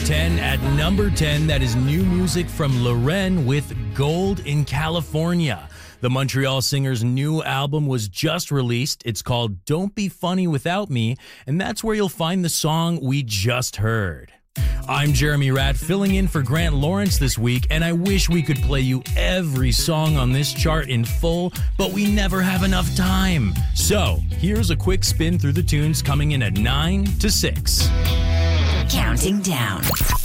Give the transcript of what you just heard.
10 at number 10, that is new music from Loren with Gold in California. The Montreal singer's new album was just released. It's called Don't Be Funny Without Me, and that's where you'll find the song we just heard. I'm Jeremy Ratt, filling in for Grant Lawrence this week, and I wish we could play you every song on this chart in full, but we never have enough time. So, here's a quick spin through the tunes coming in at 9 to 6. Counting down.